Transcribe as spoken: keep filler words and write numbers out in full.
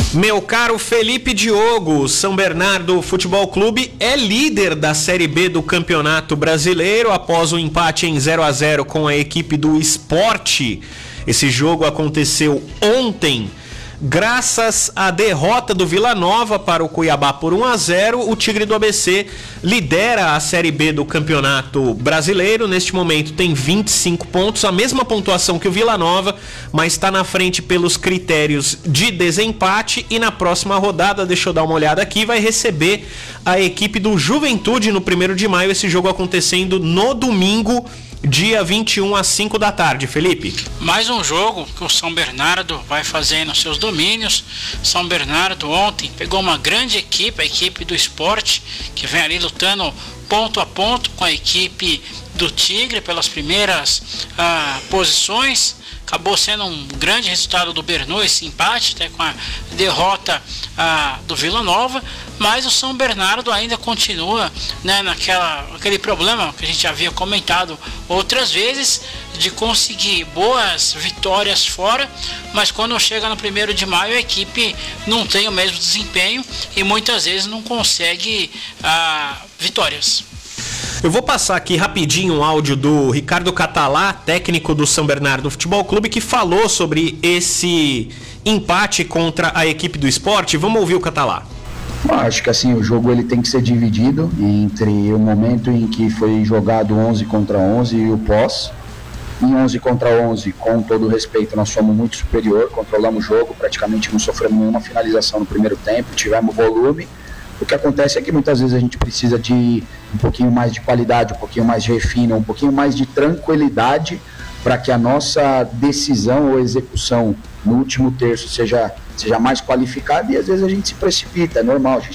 Meu caro Felipe Diogo, São Bernardo Futebol Clube é líder da Série B do Campeonato Brasileiro após o empate em zero a zero com a equipe do Sport. Esse jogo aconteceu ontem. Graças à derrota do Vila Nova para o Cuiabá por um a zero, o Tigre do A B C lidera a Série B do Campeonato Brasileiro. Neste momento tem vinte e cinco pontos, a mesma pontuação que o Vila Nova, mas está na frente pelos critérios de desempate. E na próxima rodada, deixa eu dar uma olhada aqui, vai receber a equipe do Juventude no primeiro de maio, esse jogo acontecendo no domingo, dia vinte e um, às cinco da tarde. Felipe? Mais um jogo que o São Bernardo vai fazer nos seus domínios. São Bernardo ontem pegou uma grande equipe, a equipe do Sport, que vem ali lutando ponto a ponto com a equipe do Tigre pelas primeiras ah, posições. Acabou sendo um grande resultado do Bernou esse empate, até com a derrota ah, do Vila Nova, mas o São Bernardo ainda continua, né, naquela, aquele problema que a gente já havia comentado outras vezes, de conseguir boas vitórias fora, mas quando chega no primeiro de maio a equipe não tem o mesmo desempenho e muitas vezes não consegue ah, vitórias. Eu vou passar aqui rapidinho um áudio do Ricardo Catalá, técnico do São Bernardo Futebol Clube, que falou sobre esse empate contra a equipe do Sport. Vamos ouvir o Catalá. Acho que assim, o jogo ele tem que ser dividido entre o momento em que foi jogado onze contra onze e o pós. Em onze contra onze, com todo o respeito, nós fomos muito superior, controlamos o jogo, praticamente não sofremos nenhuma finalização no primeiro tempo, tivemos volume. O que acontece é que muitas vezes a gente precisa de um pouquinho mais de qualidade, um pouquinho mais de refino, um pouquinho mais de tranquilidade para que a nossa decisão ou execução no último terço seja, seja mais qualificada, e às vezes a gente se precipita, é normal. A gente